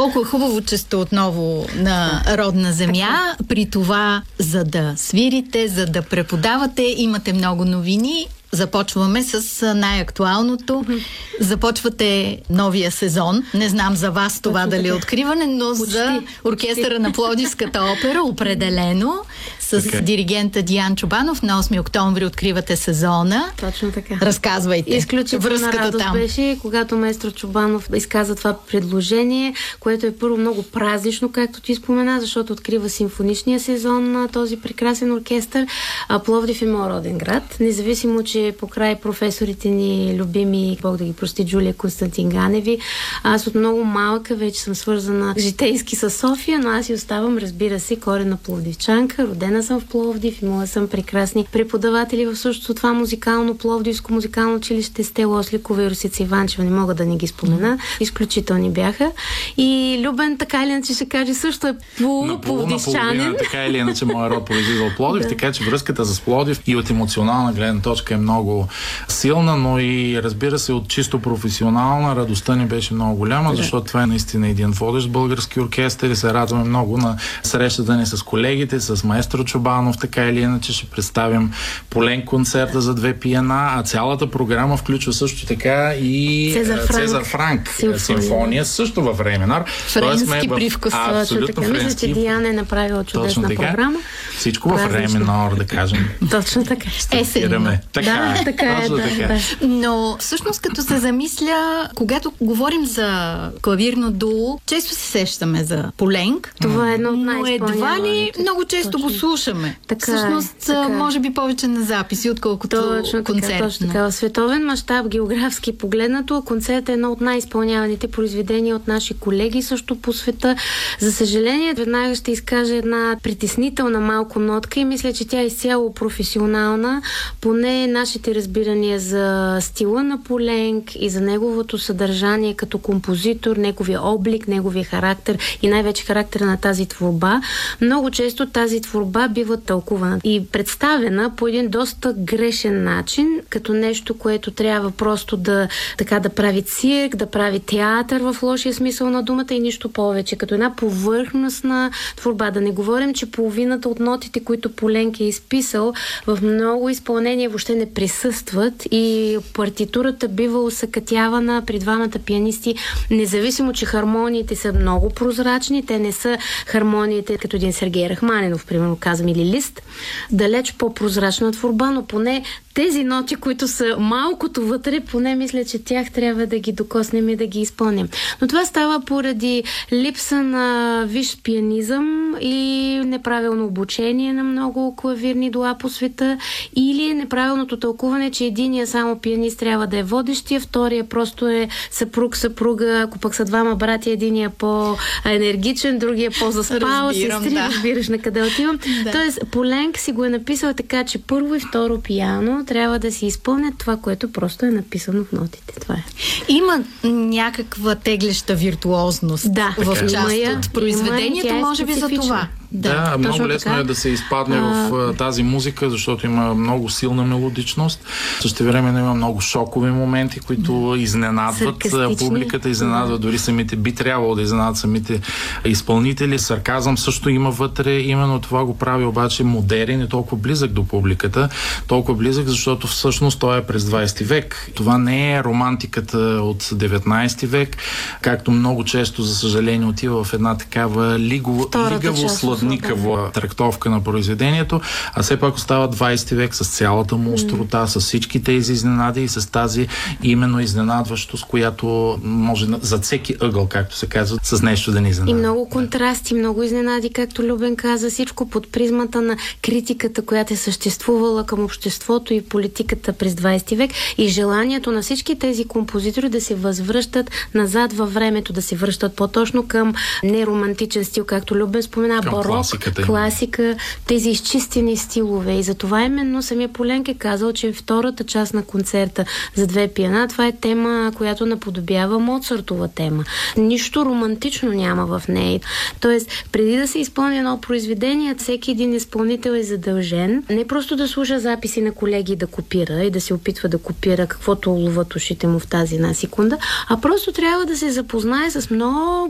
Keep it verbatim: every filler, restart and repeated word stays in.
Колко е хубаво, че сте отново на родна земя. При това, за да свирите, за да преподавате, имате много новини. Започваме с най-актуалното. Започвате новия сезон. Не знам за вас това дали е откриване, но Почти. за оркестъра на Пловдивската опера определено. С okay. диригента Диан Чобанов на осми октомври откривате сезона. Точно така. Разказвайте. Изключителна радост там беше, когато маестро Чобанов изказа това предложение, което е първо много празнично, както ти спомена, защото открива симфоничния сезон на този прекрасен оркестър. А Пловдив е моят роден град. Независимо, че покрай професорите ни любими, Бог да ги прости, Джулия Константин Ганеви, аз от много малка вече съм свързана житейски с София, но аз и оставам, разбира се, корена пловдивчанка. Родена съм в Пловдив, имала съм прекрасни преподаватели в същото това музикално Пловдивско музикално училище, Стела Осликова и Русица Иванчева, не мога да не ги спомена. Изключителни бяха. И Любен, така или иначе ще каже, също е полупловдивчанин. Така или иначе моя род произлиза от Пловдив, така че връзката с Пловдив и от емоционална гледна точка е много силна, но и разбира се от чисто професионална радостта ни беше много голяма, защото това е наистина един водещ български оркестър и се радваме много на срещата ни с колегите, с маестро Чобанов, така или иначе ще представим полен концерта за две пиана, а цялата програма включва също така и Цезар Франк, Цезар Франк симфония, симфония също във Временар. Френски привкус. Абсолютно френски. Мисля, че Диана е направила чудесна програма. Всичко във Временар, да кажем. Точно така. Есенно. Така да, е, така е, да, така. да. Но всъщност като се замисля, когато говорим за клавирно дуо, често се сещаме за Поленк. Това е едно от но едва ли много често точно. го слушаме. Така всъщност, е, така. може би повече на записи, отколкото точно концертно. Така, точно така. В световен мащаб, географски погледнато, концертът е едно от най-изпълняваните произведения от наши колеги също по света. За съжаление, веднага ще изкажа една притеснителна малко нотка и мисля, че тя е изцяло професионална, поне нашите разбирания за стила на Поленк и за неговото съдържание като композитор, неговия облик, неговия характер и най-вече характера на тази творба. Много често тази творба бива тълкувана и представена по един доста грешен начин, като нещо, което трябва просто да, така, да прави цирк, да прави театър в лошия смисъл на думата и нищо повече. Като една повърхностна творба. Да не говорим, че половината от нотите, които Поленк е изписал, в много изпълнения въобще не присъстват и партитурата бива усъкътявана при двамата пианисти, независимо, че хармониите са много прозрачни, те не са хармониите като един Сергей Рахманинов, примерно казвам, или Лист, далеч по-прозрачна творба, но поне тези ноти, които са малкото вътре, поне мисля, че тях трябва да ги докоснем и да ги изпълним. Но това става поради липса на висш пианизъм и неправилно обучение на много клавирни дуа по света или неправилното тълкуване, че единия само пианист трябва да е водещия, втория просто е съпруг, съпруга, ако пък са двама брати, единия по-енергичен, другия по-заспал, сестри, да. Разбираш на къде отивам. Да. Тоест, Поленк си го е написал така, че първо и второ пиано трябва да си изпълнят това, което просто е написано в нотите. Това е. Има някаква теглеща виртуозност да, в така. част Има, от произведението, има, може би за това. Да, да много лесно така. Е да се изпадне а... в тази музика, защото има много силна мелодичност. Същевременно има много шокови моменти, които изненадват публиката, изненадват дори самите, би трябвало да изненадват самите изпълнители. Сарказъм също има вътре, именно това го прави обаче модерен и толкова близък до публиката, толкова близък, защото всъщност той е през двайсети век. Това не е романтиката от деветнайсети век, както много често, за съжаление, отива в една такава лигово, лигаво сладникава трактовка на произведението, а все пак остава двайсети век с цялата му острота, mm. с всички тези изненади и с тази именно изненадващост, която може за всеки ъгъл, както се казва, с нещо да ни изненада. И много контрасти, много изненади, както Любен каза, всичко под призмата на критиката, която е съществувала към обществото и политиката през двайсети век и желанието на всички тези композитори да се възвръщат назад във времето, да се връщат по-точно към неромантичен стил, както Любен спомена, барок, класика, тези изчистени стилове. И затова именно самия Поленк е казал, че втората част на концерта за две пиана, това е тема, която наподобява Моцартова тема. Нищо романтично няма в нея. Тоест, преди да се изпълни едно произведение, всеки един изпълнител е задължен не просто да слуша записи на колеги да копира и да се опитва да копира каквото ловат ушите му в тази една секунда, а просто трябва да се запознае с много